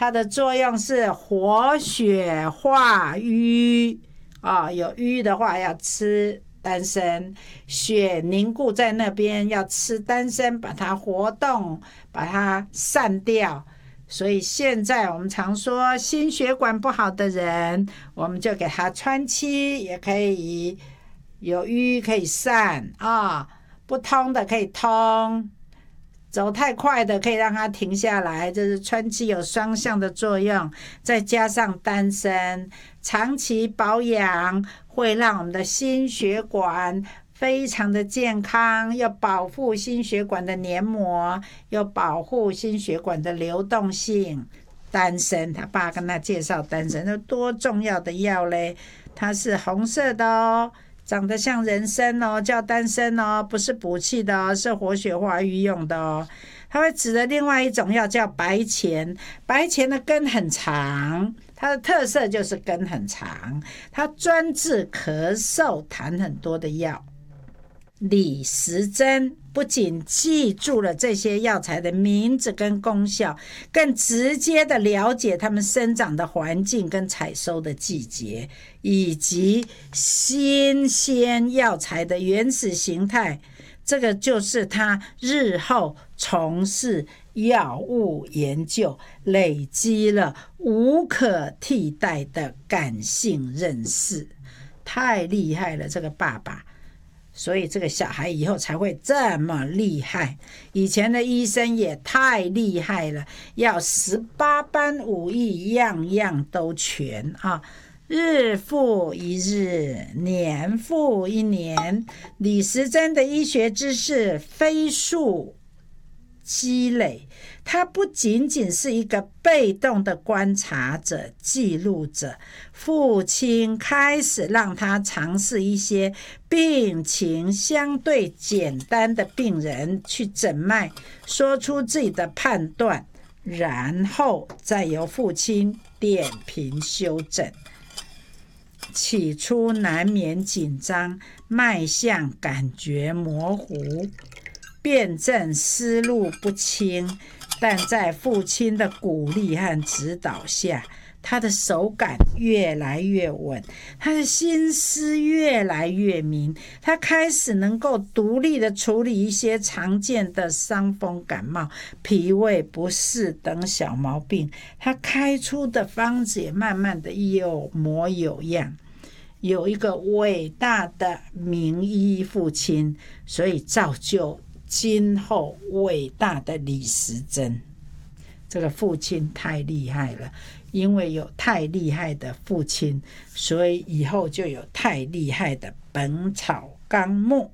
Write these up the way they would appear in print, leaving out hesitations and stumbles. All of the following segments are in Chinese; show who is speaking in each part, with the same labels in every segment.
Speaker 1: 它的作用是活血化瘀有瘀的话要吃丹参，血凝固在那边要吃丹参，把它活动，把它散掉。所以现在我们常说心血管不好的人，我们就给他川七，也可以有瘀可以散不通的可以通，走太快的可以让它停下来，这是川七有双向的作用。再加上丹参，长期保养会让我们的心血管非常的健康，又保护心血管的黏膜，又保护心血管的流动性。丹参，他爸跟他介绍丹参有多重要的药嘞，它是红色的长得像人参叫丹参不是补气的是活血化瘀用的它会指的另外一种药叫白钱，白钱的根很长，它的特色就是根很长，它专治咳嗽痰很多的药。李时珍不仅记住了这些药材的名字跟功效，更直接的了解它们生长的环境跟采收的季节，以及新鲜药材的原始形态。这个就是他日后从事药物研究，累积了无可替代的感性认识。太厉害了，这个爸爸。所以这个小孩以后才会这么厉害。以前的医生也太厉害了，要18般武艺，样样都全日复一日，年复一年，李时珍的医学知识飞速积累，他不仅仅是一个被动的观察者、记录者，父亲开始让他尝试一些病情相对简单的病人去诊脉，说出自己的判断，然后再由父亲点评修正。起初难免紧张，脉象感觉模糊，辩证思路不清，但在父亲的鼓励和指导下，他的手感越来越稳，他的心思越来越明，他开始能够独立的处理一些常见的伤风感冒、脾胃不适等小毛病，他开出的方子也慢慢的有模有样。有一个伟大的名医父亲，所以造就今后伟大的李时珍。这个父亲太厉害了，因为有太厉害的父亲，所以以后就有太厉害的《本草纲目》。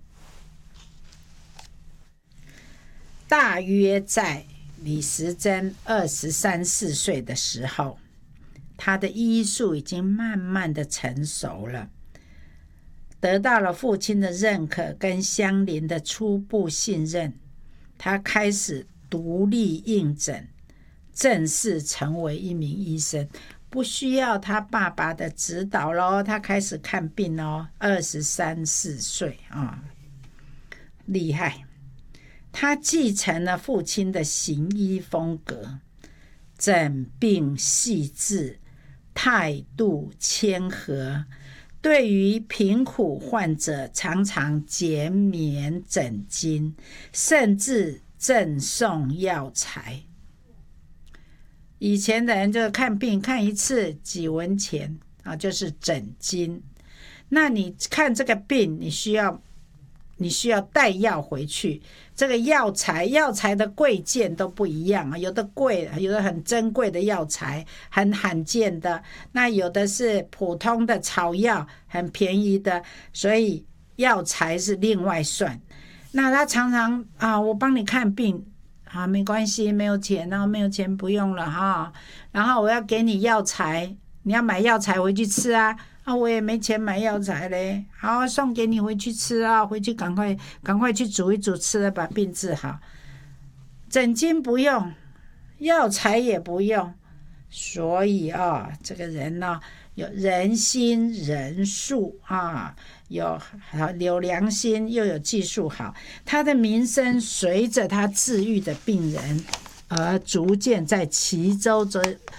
Speaker 1: 大约在李时珍23、24岁的时候，他的医术已经慢慢的成熟了，得到了父亲的认可跟乡邻的初步信任，他开始独立应诊，正式成为一名医生，不需要他爸爸的指导咯，他开始看病咯，23、24岁厉害。他继承了父亲的行医风格，诊病细致，态度谦和，对于贫苦患者常常减免诊金，甚至赠送药材。以前的人就看病看一次几文钱就是诊金。那你看这个病，你需要带药回去，这个药材的贵贱都不一样有的贵，有的很珍贵的药材，很罕见的，那有的是普通的草药，很便宜的，所以药材是另外算。那他常常我帮你看病没关系，没有钱没有钱不用了然后我要给你药材，你要买药材回去吃我也没钱买药材嘞，好，送给你回去吃回去赶快去煮一煮吃了，把病治好。诊金不用，药材也不用，所以这个人有人心仁术有良心，又有技术好，他的名声随着他治愈的病人而逐渐在齐州